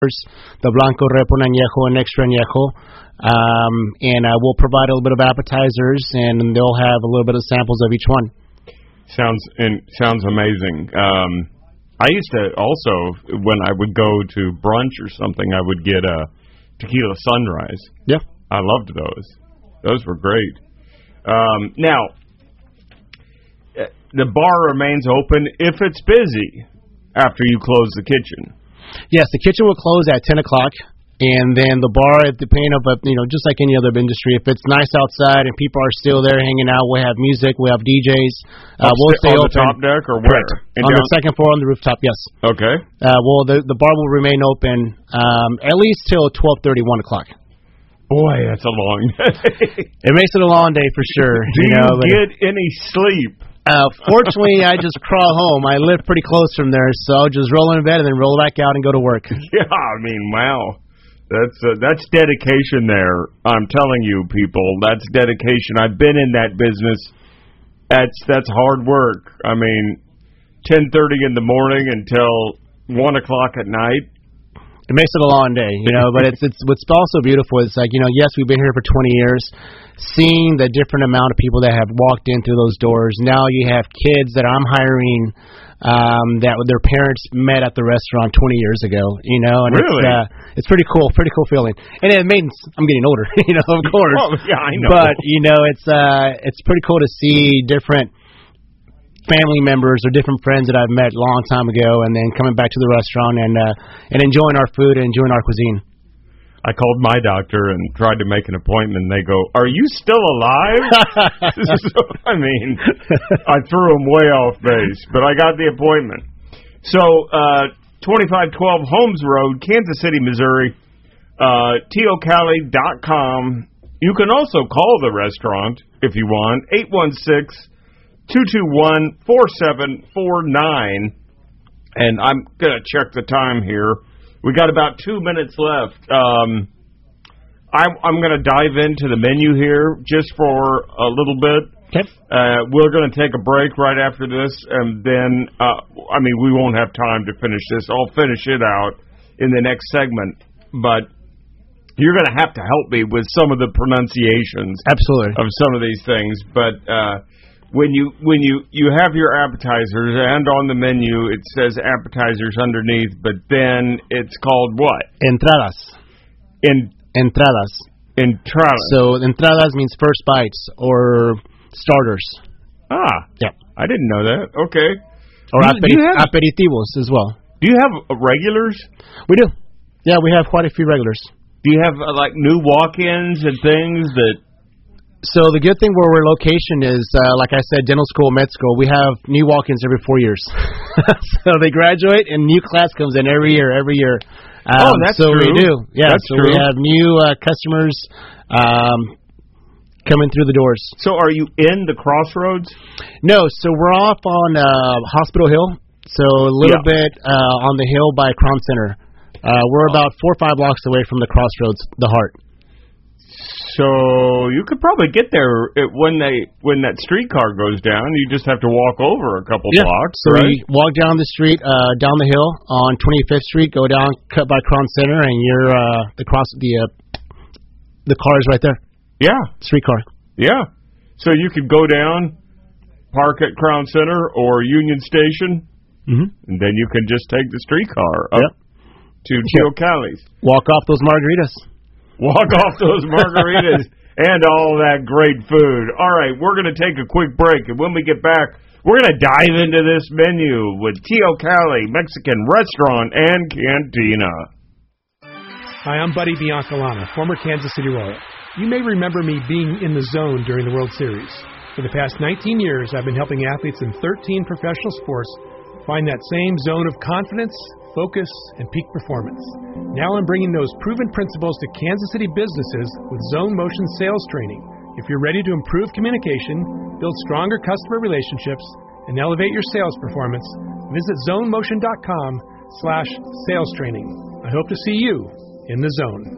the Blanco Repon Añejo and Extra Añejo. And we'll provide a little bit of appetizers, and they'll have a little bit of samples of each one. Sounds amazing. I used to also, when I would go to brunch or something, I would get a tequila sunrise. Yeah. I loved those. Those were great. Now, the bar remains open if it's busy after you close the kitchen. Yes, the kitchen will close at 10 o'clock. And then the bar, depending on, just like any other industry, if it's nice outside and people are still there hanging out, we'll have music, we'll have DJs. We'll stay on open. The top deck or where? On the second floor on the rooftop, yes. Okay. The bar will remain open at least till 12:30, 1 o'clock. Boy, that's a long day. It makes it a long day for sure. Do you get any sleep? Fortunately, I just crawl home. I live pretty close from there, so I'll just roll in bed and then roll back out and go to work. Yeah, I mean, wow. That's dedication there. I'm telling you, people, that's dedication. I've been in that business. That's hard work. I mean, 10:30 in the morning until 1 o'clock at night. It makes it a long day, but it's what's also beautiful is like, yes, we've been here for 20 years, seeing the different amount of people that have walked in through those doors. Now you have kids that I'm hiring that their parents met at the restaurant 20 years ago, and really? It's pretty cool feeling. And it means I'm getting older, of course. Oh, yeah, I know. But, it's pretty cool to see different family members or different friends that I've met a long time ago, and then coming back to the restaurant and enjoying our food and enjoying our cuisine. I called my doctor and tried to make an appointment, and they go, "Are you still alive?" So, I mean, I threw them way off base, but I got the appointment. So, 2512 Holmes Road, Kansas City, Missouri, teocali.com. You can also call the restaurant if you want, 816-221-4749. And I'm going to check the time here. We got about 2 minutes left. I'm going to dive into the menu here just for a little bit. Okay. We're going to take a break right after this, and then, we won't have time to finish this. I'll finish it out in the next segment, but you're going to have to help me with some of the pronunciations. Absolutely. Of some of these things, but when you have your appetizers, and on the menu it says appetizers underneath, but then it's called what? Entradas. Entradas. Entradas. So entradas means first bites or starters. Ah. Yeah. I didn't know that. Okay. Or aperitivos as well. Do you have regulars? We do. Yeah, we have quite a few regulars. Do you have new walk-ins and things that... So the good thing where we're location is, like I said, dental school, med school, we have new walk-ins every 4 years. So they graduate and new class comes in every year. That's true. We do. Yeah, that's true. We have new customers coming through the doors. So are you in the Crossroads? No, so we're off on Hospital Hill. So a little bit on the hill by Crown Center. We're about 4 or 5 blocks away from the Crossroads, the heart. So you could probably get there when that streetcar goes down. You just have to walk over a couple blocks. So right? we walk down the street, down the hill on 25th Street, go down, cut by Crown Center, and you're the car is right there. Yeah, streetcar. Yeah, so you could go down, park at Crown Center or Union Station, and then you can just take the streetcar up to Teocali's. Walk off those margaritas. Walk off those margaritas and all that great food. All right, we're going to take a quick break, and when we get back, we're going to dive into this menu with Teocali Mexican Restaurant and Cantina. Hi, I'm Buddy Biancalana, former Kansas City Royal. You may remember me being in the zone during the World Series. For the past 19 years, I've been helping athletes in 13 professional sports find that same zone of confidence, focus, and peak performance. Now I'm bringing those proven principles to Kansas City businesses with Zone Motion sales training. If you're ready to improve communication, build stronger customer relationships, and elevate your sales performance, visit zonemotion.com/sales training. I hope to see you in the zone.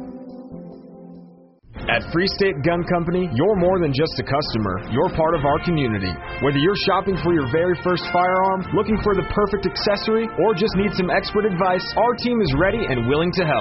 At Free State Gun Company, you're more than just a customer. You're part of our community. Whether you're shopping for your very first firearm, looking for the perfect accessory, or just need some expert advice, our team is ready and willing to help.